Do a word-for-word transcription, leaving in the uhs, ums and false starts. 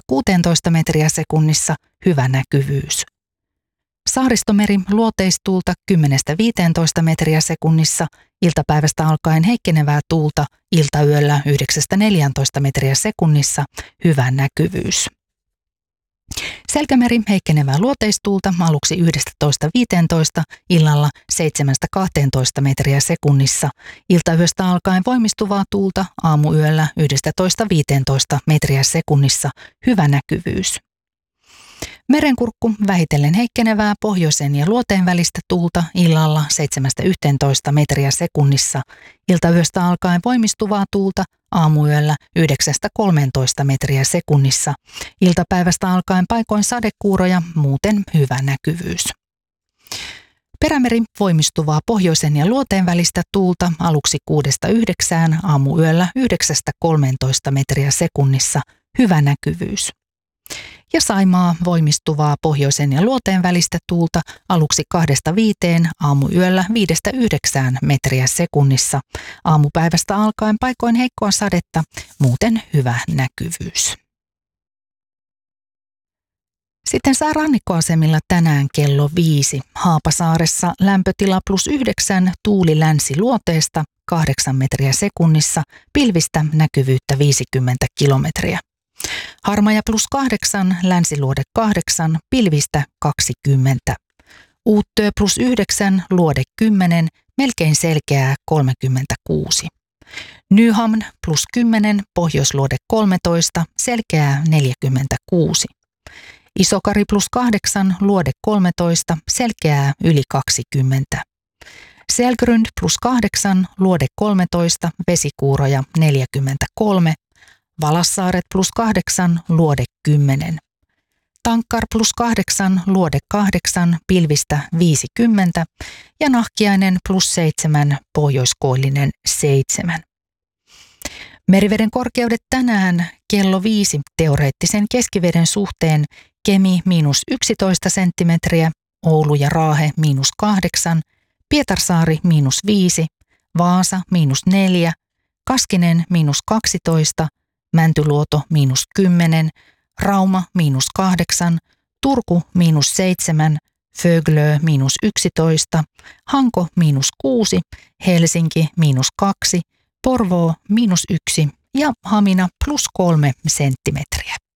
kuusitoista metriä sekunnissa, hyvä näkyvyys. Saaristomeri luoteistuulta kymmenestä viiteentoista metriä sekunnissa, iltapäivästä alkaen heikkenevää tuulta, iltayöllä yhdeksästä neljääntoista metriä sekunnissa, hyvä näkyvyys. Selkämeri heikkenevää luoteistuulta aluksi yksitoista viisitoista, illalla seitsemästä kahteentoista metriä sekunnissa, iltayöstä alkaen voimistuvaa tuulta, aamuyöllä yksitoista viisitoista metriä sekunnissa, hyvä näkyvyys. Merenkurkku vähitellen heikkenevää pohjoisen ja luoteen välistä tuulta, illalla seitsemästä yhteentoista metriä sekunnissa, iltayöstä alkaen voimistuvaa tuulta, aamuyöllä yhdeksästä kolmeentoista metriä sekunnissa, iltapäivästä alkaen paikoin sadekuuroja, muuten hyvä näkyvyys. Perämeri voimistuvaa pohjoisen ja luoteen välistä tuulta aluksi kuudesta yhdeksään, aamuyöllä yhdeksästä kolmeentoista metriä sekunnissa, hyvä näkyvyys. Ja Saimaa voimistuvaa pohjoisen ja luoteen välistä tuulta aluksi kahdesta viiteen, aamuyöllä viidestä yhdeksään metriä sekunnissa, aamupäivästä alkaen paikoin heikkoa sadetta, muuten hyvä näkyvyys. Sitten sää rannikkoasemilla tänään kello viisi. Haapasaaressa lämpötila plus yhdeksän, tuuli länsi-luoteesta, kahdeksan metriä sekunnissa, pilvistä näkyvyyttä viisikymmentä kilometriä. Harmaja plus kahdeksan, länsiluode kahdeksan, pilvistä kaksikymmentä. Uuttöö plus yhdeksän, luode kymmenen, melkein selkeää kolmekymmentäkuusi. Nyhamn plus kymmenen, pohjoisluode kolmetoista, selkeää neljäkymmentäkuusi. Isokari plus kahdeksan, luode kolmetoista, selkeää yli kaksikymmentä. Selgrund plus kahdeksan, luode kolmetoista, vesikuuroja neljäkymmentäkolme. Valassaaret plus kahdeksan, luode kymmenen. Tankkar plus kahdeksan, luode kahdeksan, pilvistä viisikymmentä ja Nahkiainen plus seitsemän, pohjoiskoillinen seitsemän. Meriveden korkeudet tänään kello viisi teoreettisen keskiveden suhteen Kemi miinus yksitoista senttimetriä, Oulu ja Raahe miinus kahdeksan, Pietarsaari miinus viisi, Vaasa miinus neljä, Kaskinen miinus kaksitoista, Mäntyluoto miinus kymmenen, Rauma miinus kahdeksan, Turku miinus seitsemän, Föglö miinus yksitoista, Hanko miinus kuusi, Helsinki miinus kaksi, Porvoo miinus yksi ja Hamina plus kolme senttimetriä.